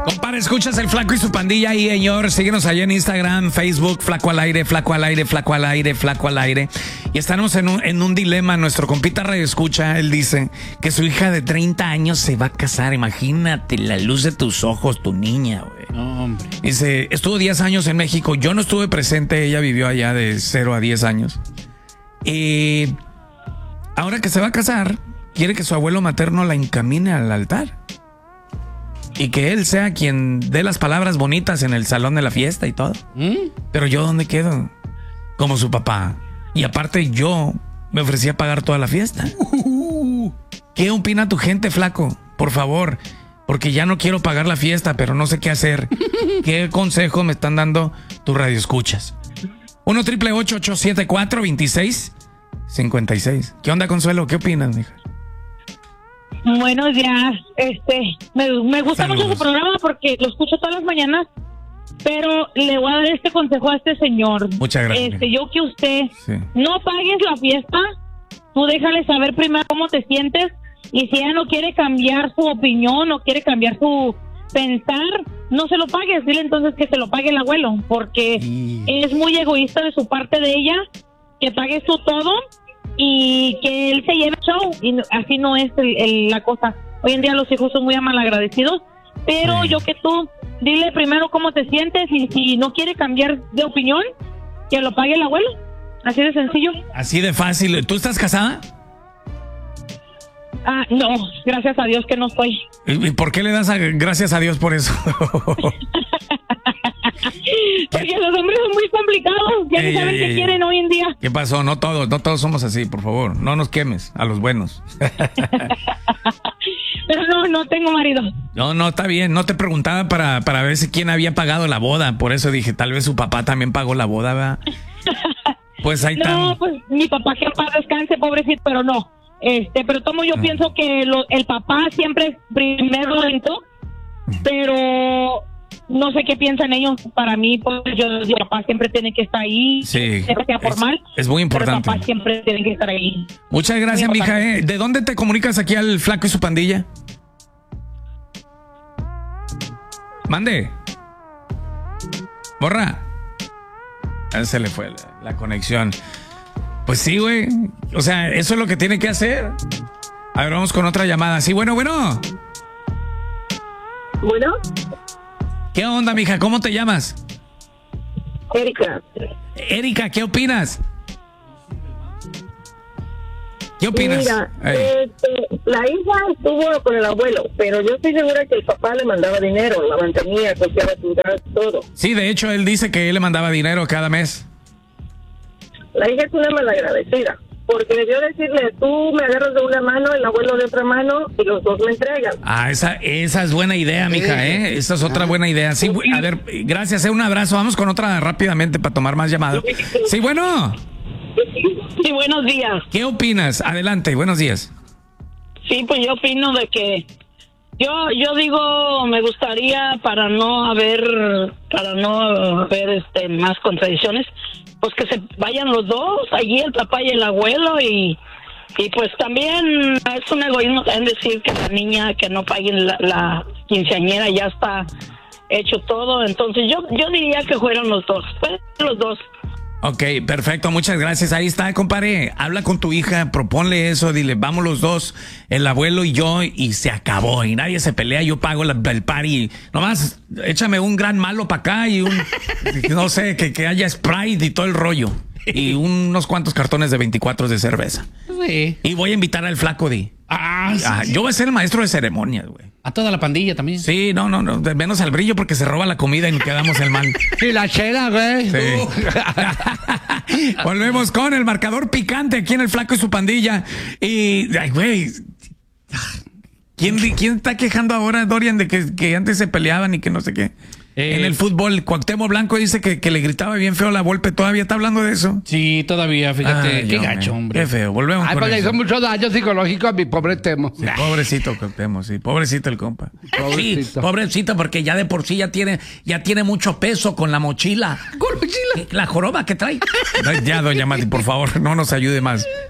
Compadre, escuchas el Flaco y su pandilla ahí, señor. Síguenos allá en Instagram, Facebook, Flaco al aire, Flaco al aire, Flaco al aire, Flaco al aire. Y estamos en un dilema. Nuestro compita Radio Escucha, él dice que su hija de 30 años se va a casar. Imagínate la luz de tus ojos, tu niña, güey. No, hombre. Dice, estuvo 10 años en México. Yo no estuve presente, ella vivió allá de 0 a 10 años. Y ahora que se va a casar, quiere que su abuelo materno la encamine al altar. Y que él sea quien dé las palabras bonitas en el salón de la fiesta y todo. Pero yo, ¿dónde quedo? Como su papá. Y aparte yo me ofrecí a pagar toda la fiesta. ¿Qué opina tu gente, Flaco? Por favor, porque ya no quiero pagar la fiesta, pero no sé qué hacer. ¿Qué consejo me están dando tus radioescuchas? 1-888-874-2656. ¿Qué onda, Consuelo? ¿Qué opinas, mija? Buenos días. Me gusta Saludos. mucho su programa porque lo escucho todas las mañanas, pero le voy a dar este consejo a este señor. Muchas gracias. Yo que usted Sí. no pagues la fiesta, tú déjale saber primero cómo te sientes, y si ella no quiere cambiar su opinión, no quiere cambiar su pensar, no se lo pagues. Dile entonces que se lo pague el abuelo, porque es muy egoísta de su parte de ella, que pagues tú todo y que él se lleve el show, y así no es la cosa. Hoy en día los hijos son muy malagradecidos, pero Sí. yo que tú, dile primero cómo te sientes, y si no quiere cambiar de opinión, que lo pague el abuelo. Así de sencillo. Así de fácil. ¿Tú estás casada? No, gracias a Dios que no estoy. ¿Y por qué le das gracias a Dios por eso? Porque los hombres son muy complicados, ya ni saben qué quieren hoy en día. ¿Qué pasó? No todos somos así, por favor. No nos quemes, a los buenos. Pero no tengo marido. No, está bien. No te preguntaba para ver si quién había pagado la boda. Por eso dije, tal vez su papá también pagó la boda, ¿verdad? Pues ahí está. No, pues mi papá que en paz descanse, pobrecito, pero no. Pero tomo yo pienso que el papá siempre es primero lento, pero no sé qué piensan ellos. Para mí, pues el papá siempre tiene que estar ahí, Sí, que sea formal. es muy importante. Pero el papá siempre tiene que estar ahí. Muchas gracias, Muy mija. importante. ¿De dónde te comunicas aquí al Flaco y su pandilla? Mande. Borra. Se le fue la conexión. Pues sí, güey. O sea, eso es lo que tiene que hacer. A ver, vamos con otra llamada. Sí, bueno. Bueno, ¿Qué onda, mija? ¿Cómo te llamas? Erika, Erika, ¿qué opinas? ¿Qué opinas? mira, Ey. la hija estuvo con el abuelo, pero yo estoy segura que el papá le mandaba dinero, la mantenía, costeaba sus gastos, todo. Sí, de hecho, él dice que él le mandaba dinero cada mes. La hija es una malagradecida, porque debió decirle, tú me agarras de una mano, el abuelo de otra mano, y los dos me entregan. Ah, esa es buena idea, mija, ¿eh? Esa es otra buena idea. Sí, a ver, gracias, un abrazo. Vamos con otra rápidamente para tomar más llamadas. Sí, bueno. Sí, buenos días. ¿Qué opinas? Adelante, buenos días. Sí, pues yo opino de que yo digo, me gustaría para no haber más contradicciones, pues que se vayan los dos, allí el papá y el abuelo, y pues también es un egoísmo también decir que la niña que no paguen la quinceañera, ya está hecho todo. Entonces yo diría que fueron los dos. Ok, perfecto, muchas gracias. Ahí está, compadre. Habla con tu hija, proponle eso, dile, vamos los dos, el abuelo y yo, y se acabó. Y nadie se pelea, yo pago el party. Nomás échame un gran malo para acá y no sé, que haya Sprite y todo el rollo. Y unos cuantos cartones de 24 de cerveza. Sí. Y voy a invitar al Flaco D. Sí. Yo voy a ser el maestro de ceremonias, güey. A toda la pandilla también. Sí, no, menos al Brillo porque se roba la comida y nos quedamos el mal. Y la chela, güey. Sí. Volvemos con el marcador picante aquí en el Flaco y su pandilla. Y, ay, güey, ¿quién está quejando ahora, Dorian, de que antes se peleaban y que no sé qué? En el fútbol, Cuauhtémoc Blanco dice que le gritaba bien feo la Volpe. ¿Todavía está hablando de eso? Sí, todavía, fíjate. Ay, qué hombre, gacho, hombre. Qué feo, volvemos Ay, con pues le eso. hizo mucho daño psicológico a mi pobre Temo. Sí, pobrecito Cuauhtémoc, sí, pobrecito el compa. Pobrecito. Sí, pobrecito, porque ya de por sí ya tiene mucho peso con la mochila. Con mochila. La joroba que trae. Ya, doña Mati, por favor, no nos ayude más.